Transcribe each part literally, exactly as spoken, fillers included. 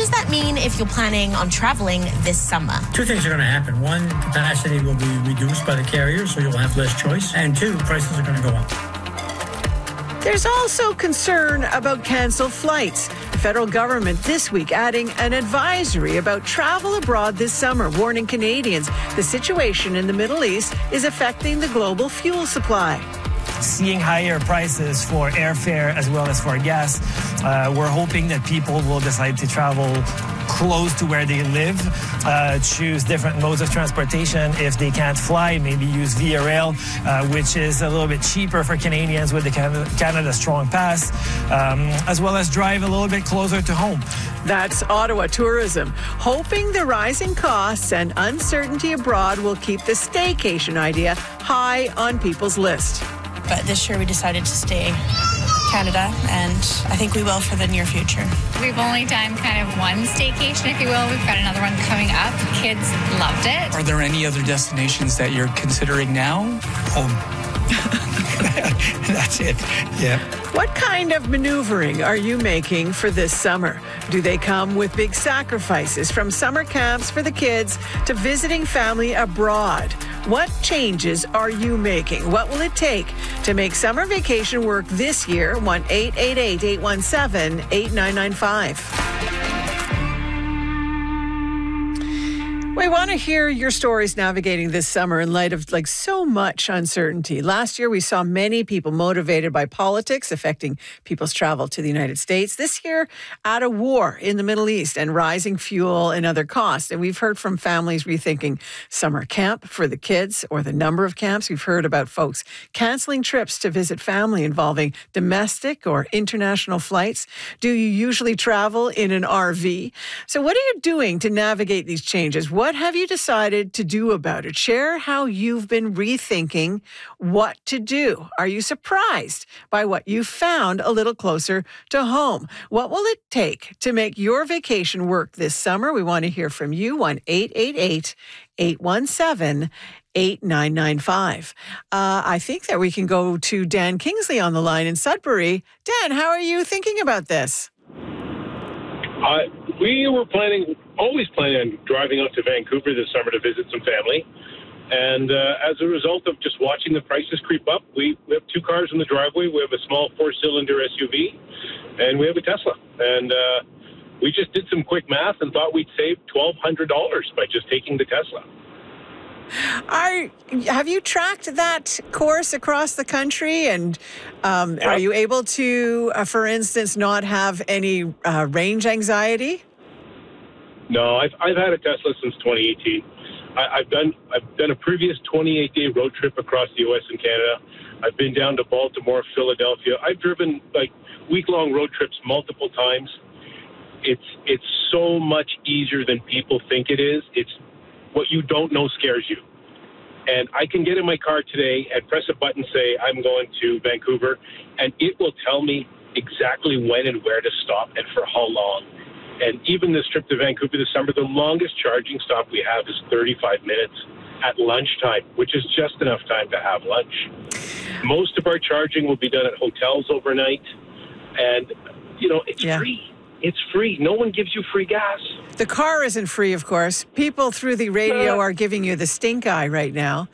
does that mean if you're planning on traveling this summer? Two things are going to happen. One, capacity will be reduced by the carriers, so you'll have less choice. And two, prices are going to go up. There's also concern about canceled flights. The federal government this week adding an advisory about travel abroad this summer, warning Canadians the situation in the Middle East is affecting the global fuel supply. Seeing higher prices for airfare as well as for gas, uh, we're hoping that people will decide to travel close to where they live, uh, choose different modes of transportation. If they can't fly, maybe use Via Rail, uh, which is a little bit cheaper for Canadians with the Canada, Canada Strong Pass, um, as well as drive a little bit closer to home. That's Ottawa Tourism, hoping the rising costs and uncertainty abroad will keep the staycation idea high on people's list. But this year we decided to stay Canada, and I think we will for the near future. We've only done kind of one staycation, if you will. We've got another one coming up. Kids loved it. Are there any other destinations that you're considering now? Home. That's it. Yeah. What kind of maneuvering are you making for this summer? Do they come with big sacrifices, from summer camps for the kids to visiting family abroad? What changes are you making? What will it take to make summer vacation work this year? one eight eight eight, eight one seven, eight nine nine five. We want to hear your stories navigating this summer in light of like so much uncertainty. Last year, we saw many people motivated by politics affecting people's travel to the United States. This year, out of war in the Middle East and rising fuel and other costs. And we've heard from families rethinking summer camp for the kids or the number of camps. We've heard about folks canceling trips to visit family involving domestic or international flights. Do you usually travel in an R V? So what are you doing to navigate these changes? What What have you decided to do about it? Share how you've been rethinking what to do. Are you surprised by what you found a little closer to home? What will it take to make your vacation work this summer? We want to hear from you. one eight eight eight, eight one seven, eight nine nine five. Uh, I think that we can go to Dan Kingsley on the line in Sudbury. Dan, how are you thinking about this? Uh, we were planning, always planning on driving out to Vancouver this summer to visit some family. And uh, as a result of just watching the prices creep up, we, we have two cars in the driveway. We have a small four-cylinder S U V, and we have a Tesla. And uh, we just did some quick math and thought we'd save twelve hundred dollars by just taking the Tesla. Are, have you tracked that course across the country? And um, Yeah. are you able to, uh, for instance, not have any uh, range anxiety? No, I've, I've had a Tesla since twenty eighteen. I, I've done I've done a previous twenty-eight day road trip across the U S and Canada. I've been down to Baltimore, Philadelphia. I've driven like week-long road trips multiple times. It's it's so much easier than people think it is. It's what you don't know scares you. And I can get in my car today and press a button, say I'm going to Vancouver, and it will tell me exactly when and where to stop and for how long. And even this trip to Vancouver this summer, the longest charging stop we have is thirty-five minutes at lunchtime, which is just enough time to have lunch. Most of our charging will be done at hotels overnight. And, you know, it's Yeah. free. It's free. No one gives you free gas. The car isn't free, of course. People through the radio Uh, are giving you the stink eye right now.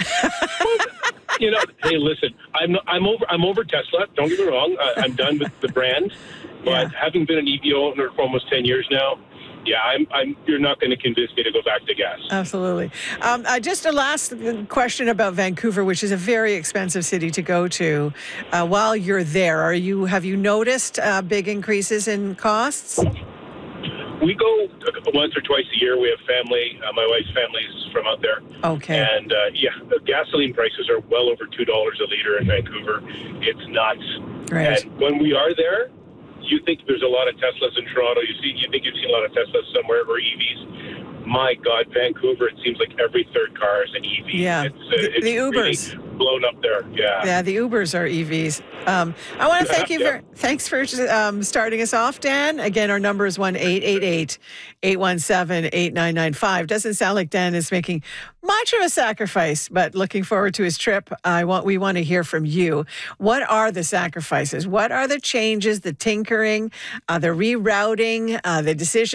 You know, hey, listen, I'm I'm over I'm over Tesla. Don't get me wrong. I, I'm done with the brand. But Yeah. having been an E V owner for almost ten years now, yeah, I'm I'm. You're not going to convince me to go back to gas. Absolutely. Um, uh, just a last question about Vancouver, which is a very expensive city to go to. Uh, while you're there, are you have you noticed uh, big increases in costs? We go once or twice a year. We have family. Uh, my wife's family is from out there. Okay. And uh, yeah, the gasoline prices are well over two dollars a liter in Vancouver. It's nuts. Right. And when we are there, you think there's a lot of Teslas in Toronto. You see, you think you've seen a lot of Teslas somewhere or E Vs. My God, Vancouver! It seems like every third car is an E V. Yeah. It's, uh, The- it's the Ubers. really blown up there. Yeah. Yeah, the Ubers are E Vs. Um, I want to thank you Yeah. for thanks for um, starting us off, Dan. Again, our number is one eight eight eight, eight one seven, eight nine nine five. Doesn't sound like Dan is making much of a sacrifice, but looking forward to his trip. I want we want to hear from you. What are the sacrifices? What are the changes, the tinkering, uh, the rerouting, uh, the decision?